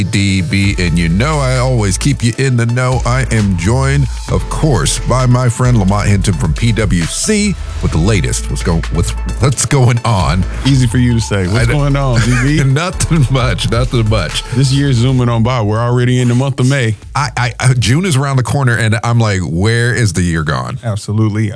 DB, and you know I always keep you in the know. I am joined, of course, by my friend Lamont Hinton from PwC with the latest. What's going on? Easy for you to say. What's going on, DB? Nothing much. This year's zooming on by. We're already in the month of May. June is around the corner, and I'm like, where is the year gone? Absolutely.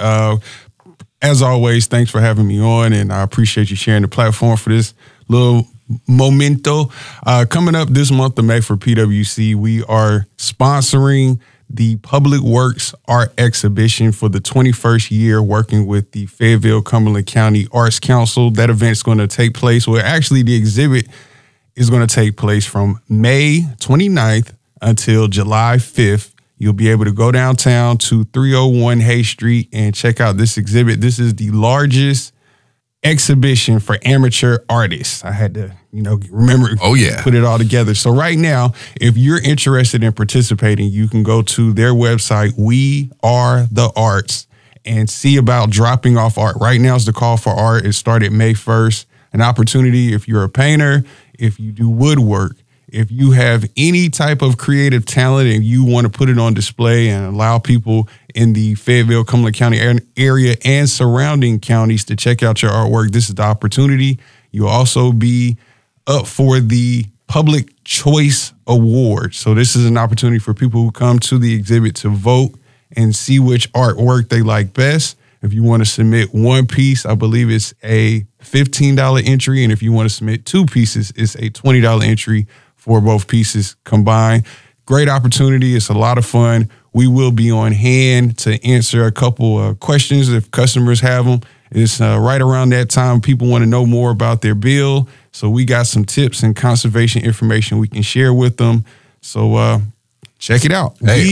As always, thanks for having me on, and I appreciate you sharing the platform for this little momento. Coming up this month of May for PwC, we are sponsoring the Public Works Art Exhibition for the 21st year, working with the Fayetteville-Cumberland County Arts Council. That event's going to take place, the exhibit is going to take place from May 29th until July 5th. You'll be able to go downtown to 301 Hay Street and check out this exhibit. This is the largest exhibition for amateur artists. I had to, remember. Oh, yeah. Put it all together. So right now, if you're interested in participating, you can go to their website, We Are the Arts, and see about dropping off art. Right now is the call for art. It started May 1st. An opportunity if you're a painter, if you do woodwork, if you have any type of creative talent and you want to put it on display and allow people in the Fayetteville-Cumberland County area and surrounding counties to check out your artwork, this is the opportunity. You'll also be up for the Public Choice Award. So this is an opportunity for people who come to the exhibit to vote and see which artwork they like best. If you want to submit one piece, I believe it's a $15 entry. And if you want to submit two pieces, it's a $20 entry for both pieces combined. Great opportunity. It's a lot of fun. We will be on hand to answer a couple of questions if customers have them. It's right around that time people want to know more about their bill. So we got some tips and conservation information we can share with them. So check it out. Hey,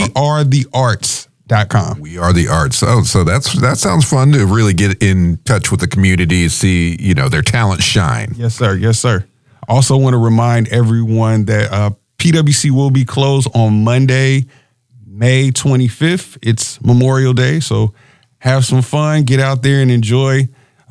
wearethearts.com. We Are the Arts. So that sounds fun to really get in touch with the community, see, their talent shine. Yes, sir. Yes, sir. Also want to remind everyone that PwC will be closed on Monday, May 25th. It's Memorial Day, so have some fun. Get out there and enjoy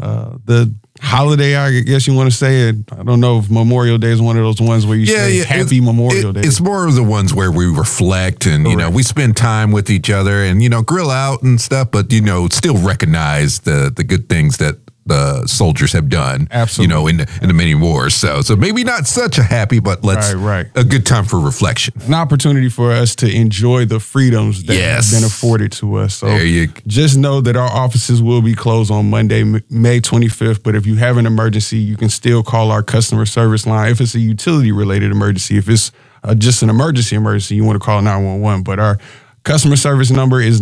the holiday, I guess you want to say it. I don't know if Memorial Day is one of those ones where you say Happy Memorial Day. It's more of the ones where we reflect and, we spend time with each other and, grill out and stuff, but, still recognize the good things that the soldiers have done, absolutely, in the many wars. So maybe not such a happy, but a good time for reflection. An opportunity for us to enjoy the freedoms that have been afforded to us. So just know that our offices will be closed on Monday, May 25th. But if you have an emergency, you can still call our customer service line. If it's a utility related emergency, if it's just an emergency, you want to call 911. But our customer service number is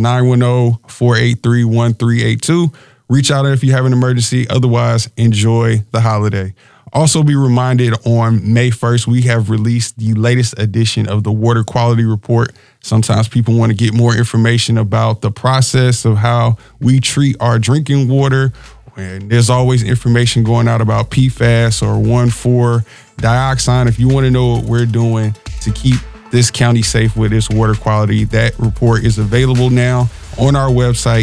910-483-1382. Reach out if you have an emergency. Otherwise, enjoy the holiday. Also be reminded on May 1st, we have released the latest edition of the Water Quality Report. Sometimes people want to get more information about the process of how we treat our drinking water. And there's always information going out about PFAS or 1,4-dioxane. If you want to know what we're doing to keep this county safe with its water quality, that report is available now on our website,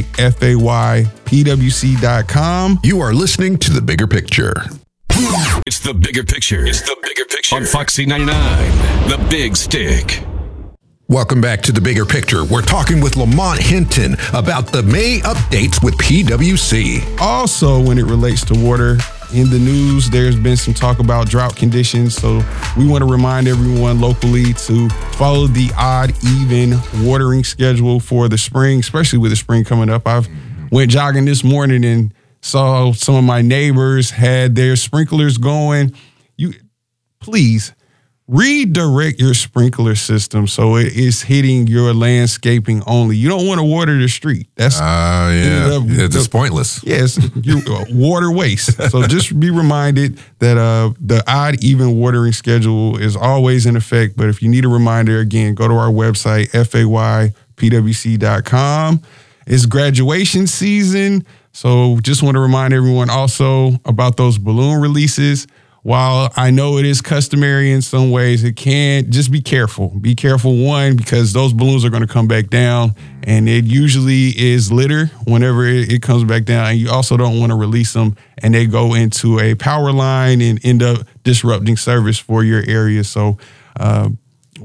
faypwc.com. You are listening to The Bigger Picture. It's The Bigger Picture. It's The Bigger Picture. On Foxy 99, The Big Stick. Welcome back to The Bigger Picture. We're talking with Lamont Hinton about the May updates with PwC. Also, when it relates to water, in the news, there's been some talk about drought conditions. So we want to remind everyone locally to follow the odd, even watering schedule for the spring, especially with the spring coming up. I've went jogging this morning and saw some of my neighbors had their sprinklers going. Please redirect your sprinkler system so it is hitting your landscaping only. You don't want to water the street. That's it's pointless. Yes, water waste. So just be reminded that the odd even watering schedule is always in effect. But if you need a reminder, again, go to our website, faypwc.com. It's graduation season. So just want to remind everyone also about those balloon releases. While I know it is customary in some ways, it can just be careful. Be careful, one, because those balloons are going to come back down, and it usually is litter whenever it comes back down. And you also don't want to release them and they go into a power line and end up disrupting service for your area. So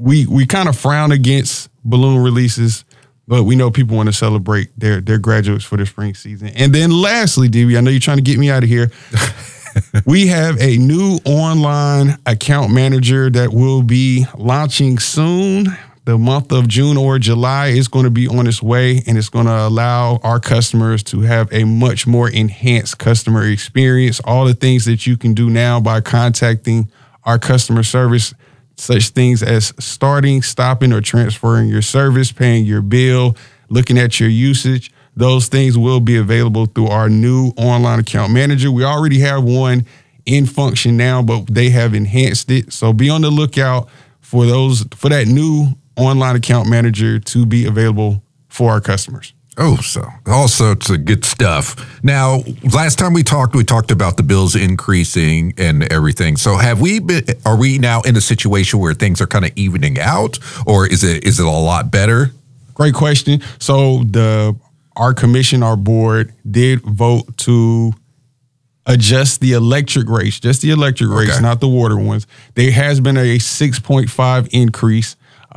we kind of frown against balloon releases, but we know people want to celebrate their graduates for the spring season. And then lastly, DB, I know you're trying to get me out of here. We have a new online account manager that will be launching soon. The month of June or July is going to be on its way, and it's going to allow our customers to have a much more enhanced customer experience. All the things that you can do now by contacting our customer service, such things as starting, stopping, or transferring your service, paying your bill, looking at your usage. Those things will be available through our new online account manager. We already have one in function now, but they have enhanced it. So be on the lookout for that new online account manager to be available for our customers. Oh, so all sorts of good stuff. Now, last time we talked about the bills increasing and everything. So are we now in a situation where things are kind of evening out, or is it a lot better? Great question. So our commission, our board did vote to adjust the electric rates, just the electric rates, not the water ones. There has been a 6.5 increase.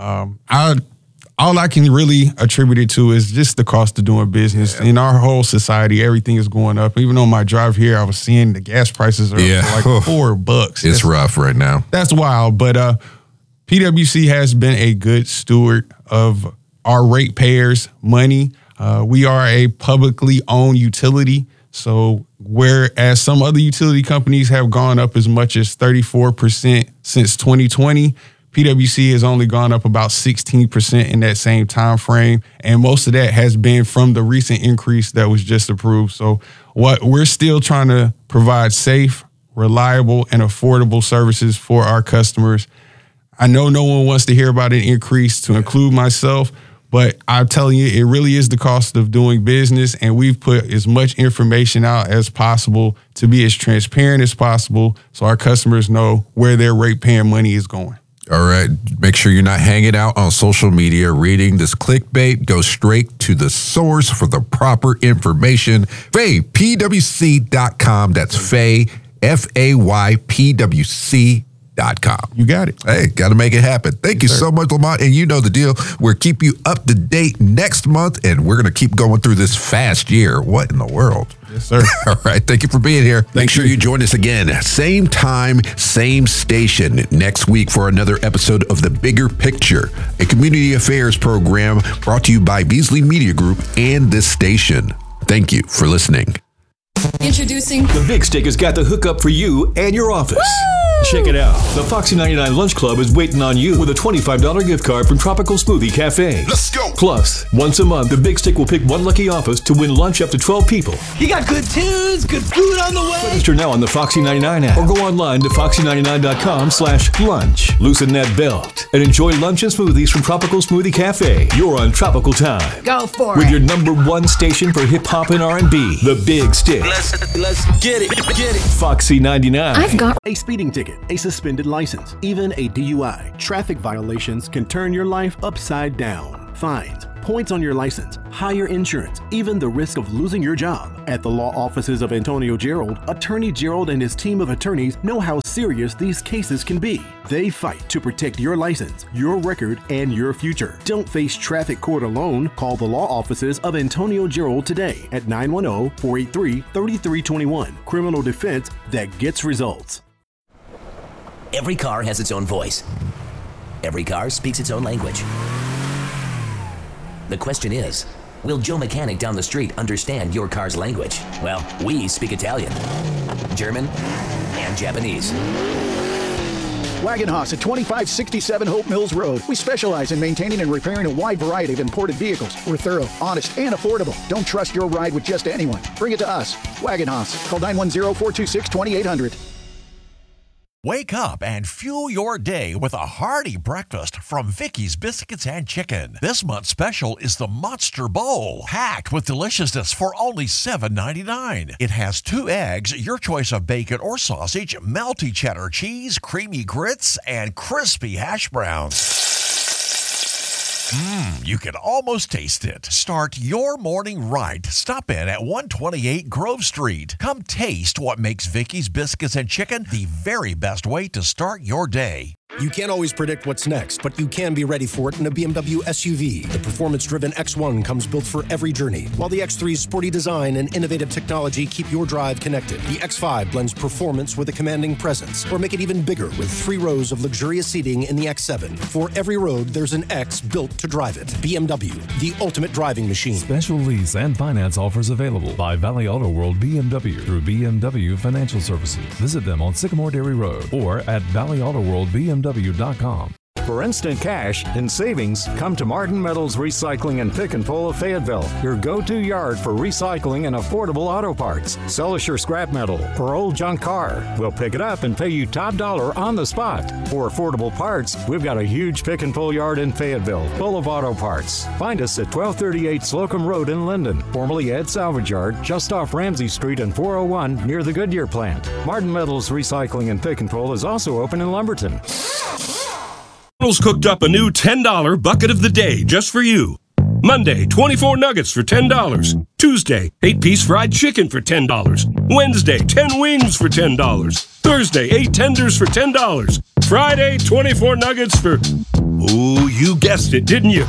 All I can really attribute it to is just the cost of doing business. In our whole society, everything is going up. Even on my drive here, I was seeing the gas prices are up for like $4. It's rough right now. That's wild. But PwC has been a good steward of our ratepayers' money. We are a publicly owned utility. So whereas some other utility companies have gone up as much as 34% since 2020, PwC has only gone up about 16% in that same time frame. And most of that has been from the recent increase that was just approved. So what we're still trying to provide safe, reliable, and affordable services for our customers. I know no one wants to hear about an increase, to include myself, but I'm telling you, it really is the cost of doing business, and we've put as much information out as possible to be as transparent as possible so our customers know where their rate-paying money is going. All right. Make sure you're not hanging out on social media reading this clickbait. Go straight to the source for the proper information. FayPWC.com. That's Fay, FayPWC.com. You got it. Hey, got to make it happen. Thank you so much, Lamont. And you know the deal. We'll keep you up to date next month, and we're going to keep going through this fast year. What in the world? Yes, sir. All right. Thank you for being here. Make sure you join us again. Same time, same station next week for another episode of The Bigger Picture, a community affairs program brought to you by Beasley Media Group and this station. Thank you for listening. Introducing The Big Stick has got the hookup for you and your office. Check it out. The Foxy 99 Lunch Club is waiting on you with a $25 gift card from Tropical Smoothie Cafe. Let's go. Plus, once a month, the Big Stick will pick one lucky office to win lunch up to 12 people. You got good tunes, good food on the way. Register now on the Foxy 99 app or go online to foxy99.com/lunch. Loosen that belt and enjoy lunch and smoothies from Tropical Smoothie Cafe. You're on tropical time. Go for With it. your #1 station for hip hop and R&B, The Big Stick. Let's get it. Foxy 99. I've got A speeding ticket, a suspended license, even a DUI. Traffic violations can turn your life upside down. Fines, points on your license, higher insurance, even the risk of losing your job. At the law offices of Antonio Gerald, Attorney Gerald and his team of attorneys know how serious these cases can be. They fight to protect your license, your record, and your future. Don't face traffic court alone. Call the law offices of Antonio Gerald today at 910-483-3321. Criminal defense that gets results. Every car has its own voice. Every car speaks its own language. The question is, will Joe Mechanic down the street understand your car's language? Well, we speak Italian, German, and Japanese. Wagon Haas at 2567 Hope Mills Road. We specialize in maintaining and repairing a wide variety of imported vehicles. We're thorough, honest, and affordable. Don't trust your ride with just anyone. Bring it to us. Wagon Haas. Call 910-426-2800. Wake up and fuel your day with a hearty breakfast from Vicky's Biscuits and Chicken. This month's special is the Monster Bowl, packed with deliciousness for only $7.99. It has 2 eggs, your choice of bacon or sausage, melty cheddar cheese, creamy grits, and crispy hash browns. You can almost taste it. Start your morning right. Stop in at 128 Grove Street. Come taste what makes Vicky's Biscuits and Chicken the very best way to start your day. You can't always predict what's next, but you can be ready for it in a BMW SUV. The performance-driven X1 comes built for every journey, while the X3's sporty design and innovative technology keep your drive connected. The X5 blends performance with a commanding presence, or make it even bigger with 3 rows of luxurious seating in the X7. For every road, there's an X built to drive it. BMW, the ultimate driving machine. Special lease and finance offers available by Valley Auto World BMW through BMW Financial Services. Visit them on Sycamore Dairy Road or at valleyautoworldbmw.com. For instant cash and savings, come to Martin Metals Recycling and Pick and Pull of Fayetteville, your go-to yard for recycling and affordable auto parts. Sell us your scrap metal or old junk car. We'll pick it up and pay you top dollar on the spot. For affordable parts, we've got a huge pick and pull yard in Fayetteville, full of auto parts. Find us at 1238 Slocum Road in Linden, formerly Ed Salvage Yard, just off Ramsey Street and 401 near the Goodyear plant. Martin Metals Recycling and Pick and Pull is also open in Lumberton. Cooked up a new $10 bucket of the day just for you. Monday, 24 nuggets for $10. Tuesday, 8-piece fried chicken for $10. Wednesday, 10 wings for $10. Thursday, 8 tenders for $10. Friday, 24 nuggets for... Ooh, you guessed it, didn't you?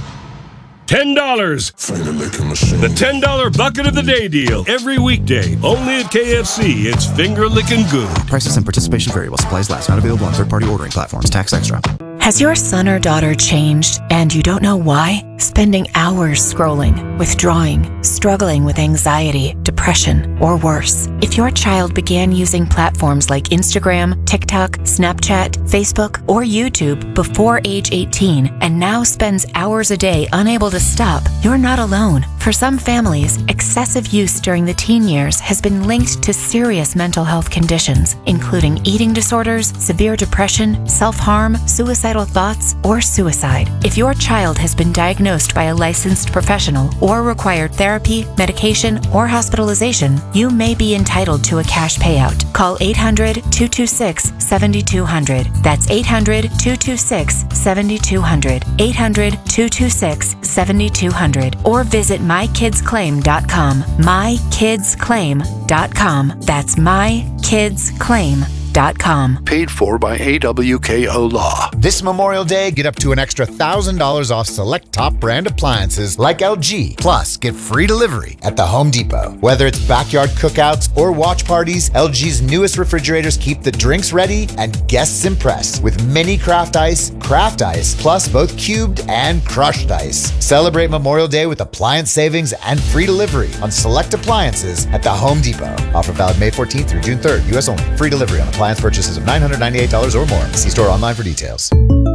$10. The $10 bucket of the day deal. Every weekday. Only at KFC. It's finger licking good. Prices and participation vary while supplies last. Not available on third-party ordering platforms. Tax extra. Has your son or daughter changed and you don't know why? Spending hours scrolling, withdrawing, struggling with anxiety, depression, or worse. If your child began using platforms like Instagram, TikTok, Snapchat, Facebook, or YouTube before age 18 and now spends hours a day unable to stop, you're not alone. For some families, excessive use during the teen years has been linked to serious mental health conditions, including eating disorders, severe depression, self-harm, suicidal thoughts, or suicide. If your child has been diagnosed by a licensed professional or required therapy, medication, or hospitalization, you may be entitled to a cash payout. Call 800-226-7200. That's 800-226-7200. 800-226-7200. Or visit mykidsclaim.com. mykidsclaim.com. That's mykidsclaim.com. Paid for by AWKO Law. This Memorial Day, get up to an extra $1,000 off select top brand appliances like LG. Plus, get free delivery at the Home Depot. Whether it's backyard cookouts or watch parties, LG's newest refrigerators keep the drinks ready and guests impressed with mini craft ice, plus both cubed and crushed ice. Celebrate Memorial Day with appliance savings and free delivery on select appliances at the Home Depot. Offer valid May 14th through June 3rd, U.S. only. Free delivery on appliance purchases of $998 or more. See store online for details.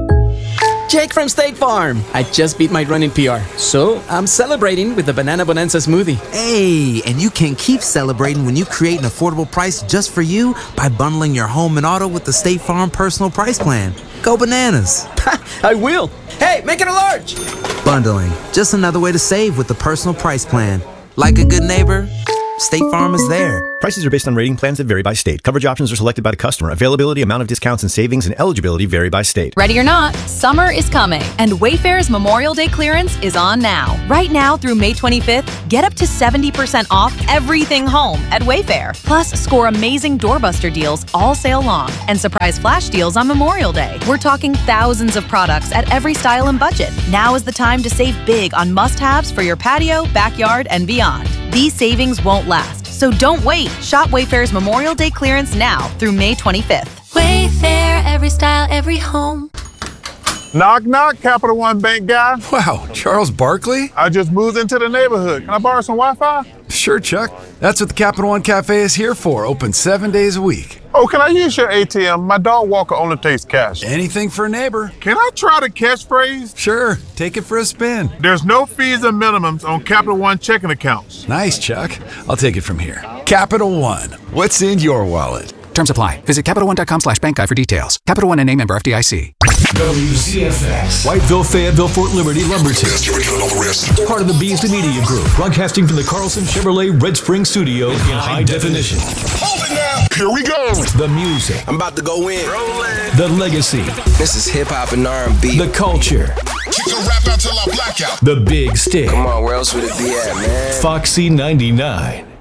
Jake from State Farm. I just beat my run in PR, so I'm celebrating with the Banana Bonanza smoothie. Hey, and you can keep celebrating when you create an affordable price just for you by bundling your home and auto with the State Farm Personal Price Plan. Go bananas. I will. Hey, make it a large. Bundling, just another way to save with the Personal Price Plan. Like a good neighbor, State Farm is there. Prices are based on rating plans that vary by state. Coverage options are selected by the customer. Availability, amount of discounts and savings, and eligibility vary by state. Ready or not, summer is coming, and Wayfair's Memorial Day clearance is on now. Right now through May 25th, get up to 70% off everything home at Wayfair. Plus, score amazing doorbuster deals all sale long and surprise flash deals on Memorial Day. We're talking thousands of products at every style and budget. Now is the time to save big on must-haves for your patio, backyard, and beyond. These savings won't last, so don't wait. Shop Wayfair's Memorial Day clearance now through May 25th. Wayfair, every style, every home. Knock, knock, Capital One Bank guy. Wow, Charles Barkley? I just moved into the neighborhood. Can I borrow some Wi-Fi? Sure, Chuck. That's what the Capital One Cafe is here for, open 7 days a week. Oh, can I use your ATM? My dog walker only takes cash. Anything for a neighbor. Can I try the catchphrase? Sure, take it for a spin. There's no fees or minimums on Capital One checking accounts. Nice, Chuck. I'll take it from here. Capital One, what's in your wallet? Terms apply. Visit CapitalOne.com/bankguide for details. Capital One and name member FDIC. WCFX. Whiteville, Fayetteville, Fort Liberty, Lumberton. Part of the Beasley Media Group. Broadcasting from the Carlson Chevrolet Red Spring Studio in high definition. Hold it now. Here we go. The music. I'm about to go in. The legacy. This is hip-hop and R&B. The culture. Keep the rap out till I black out. The big stick. Come on, where else would it be at, man? Foxy 99.